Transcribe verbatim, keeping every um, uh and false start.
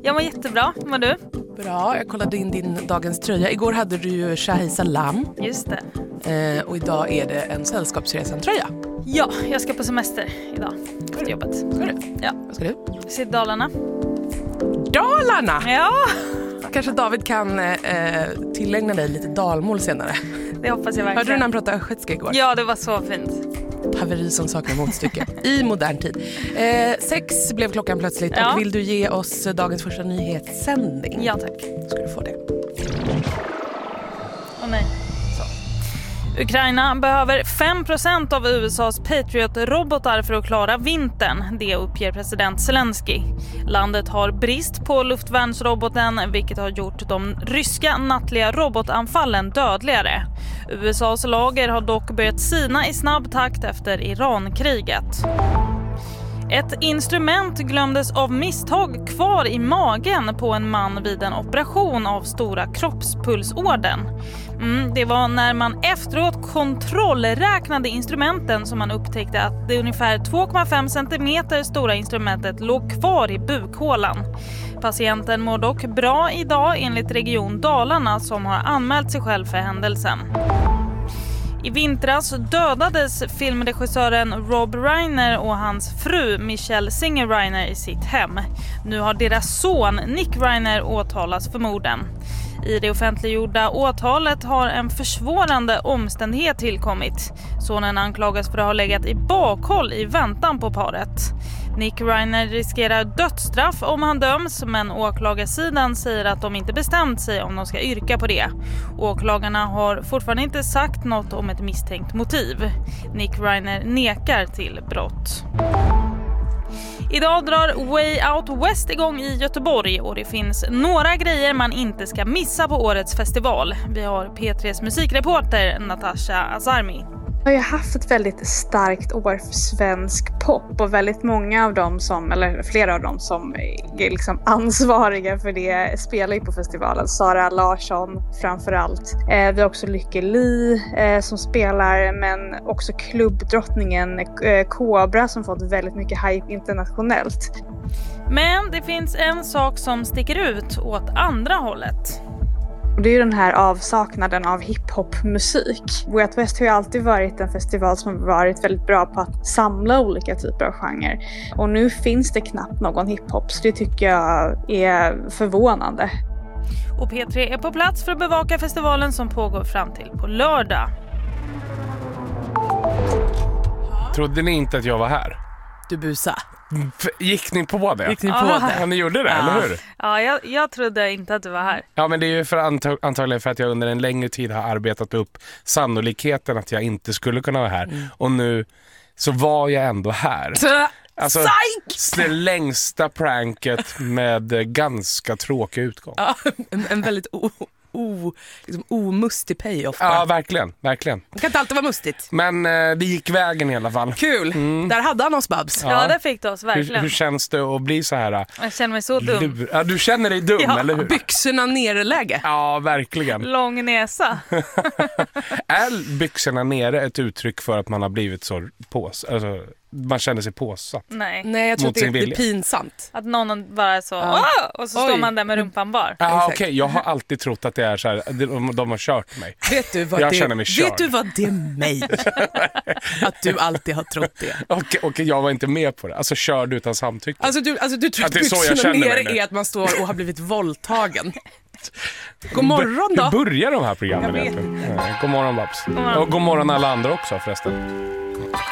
Jag var jättebra. Vad du? Bra, jag kollade in din dagens tröja. Igår hade du ju Shahi Salam. Just det. Eh, och idag är det en sällskapsresan-tröja. Ja, jag ska på semester idag. Efter jobbet. Ska du? Ja. Vad ska du? Se Dalarna. Dalarna! Ja, Kanske David kan eh, tillägna dig lite dalmål senare. det hoppas jag verkligen. Hörde du när han pratade östgötska igår? Ja, det var så fint. Haveri som saknar motstycke i modern tid. Eh, sex blev klockan plötsligt. Ja. Och vill du ge oss dagens första nyhetssändning? Ja, tack. Ska du få det. Åh nej. Så. Ukraina behöver fem procent av U S A:s Patriot-robotar för att klara vintern. Det uppger president Zelensky. Landet har brist på luftvärnsroboten, vilket har gjort de ryska nattliga robotanfallen dödligare. U S A:s lager har dock börjat sina i snabb takt efter Iran-kriget. Ett instrument glömdes av misstag kvar i magen på en man vid en operation av stora kroppspulsådern. Mm, det var när man efteråt kontrollräknade instrumenten som man upptäckte att det ungefär två komma fem centimeter stora instrumentet låg kvar i bukhålan. Patienten mår dock bra idag enligt Region Dalarna som har anmält sig själv för händelsen. I vintras dödades filmregissören Rob Reiner och hans fru Michelle Singer Reiner i sitt hem. Nu har deras son Nick Reiner åtalats för morden. I det offentliggjorda åtalet har en försvårande omständighet tillkommit. Sonen anklagas för att ha legat i bakhåll i väntan på paret. Nick Reiner riskerar dödsstraff om han döms, men åklagarsidan säger att de inte bestämt sig om de ska yrka på det. Åklagarna har fortfarande inte sagt något om ett misstänkt motiv. Nick Reiner nekar till brott. Idag drar Way Out West igång i Göteborg och det finns några grejer man inte ska missa på årets festival. Vi har P tre:s musikreporter Natasha Azarmi. Jag har ju haft ett väldigt starkt år för svensk pop och väldigt många av dem som, eller flera av dem som är liksom ansvariga för det spelar ju på festivalen. Sara Larsson framförallt. Eh, vi har också Lykke Li eh, som spelar, men också klubbdrottningen eh, Kobra som fått väldigt mycket hype internationellt. Men det finns en sak som sticker ut åt andra hållet. Det är ju den här avsaknaden av hiphopmusik. Way Out West har ju alltid varit en festival som har varit väldigt bra på att samla olika typer av genrer. Och nu finns det knappt någon hiphop, så det tycker jag är förvånande. Och P tre är på plats för att bevaka festivalen som pågår fram till på lördag. Trodde ni inte att jag var här? Du busa. Gick ni på det? Gick ni på Ah. det? Ja, ni gjorde det, Ja. eller hur? Ja, jag, jag trodde inte att du var här. Ja, men det är ju för antag- antagligen för att jag under en längre tid har arbetat upp sannolikheten att jag inte skulle kunna vara här. Mm. Och nu så var jag ändå här. Alltså, det längsta pranket med ganska tråkig utgång. Ja, en, en väldigt o, o, liksom omustig payoff. Ja, verkligen, verkligen. Det kan inte alltid vara mustigt. Men eh, det gick vägen i alla fall. Kul, mm. Där hade han oss, Babs. Ja, ja det fick du oss, verkligen. Hur, hur känns det att bli så här? Jag känner mig så dum. Lur- ja, du känner dig dum, Ja. eller hur? Byxorna nere-läge. Ja, verkligen. Lång näsa. Är byxorna nere ett uttryck för att man har blivit så pås? Alltså, man känner sig påsatt? Nej. Nej, jag tror Mot att det, sin det är vilja. pinsamt. Att någon bara är så, Ja. Åh! Och så står Oj. man där med rumpan bar. Ja, Exakt. okej. Okay. Jag har alltid trott att det är så här, de, de har kört mig. Vet du vad Jag det, känner mig körd. vet du vad det är mig? Att du alltid har trott det. Okej, okay, jag var inte med på det. Alltså körd utan samtycke. Alltså du, alltså, du tror Att att det är så jag byxorna känner mig nere nu. är att man står och har blivit våldtagen. God morgon då. Hur börjar de här programmen Jag vet egentligen? Nej, god morgon, Babs. morgon. Och god morgon alla andra också förresten.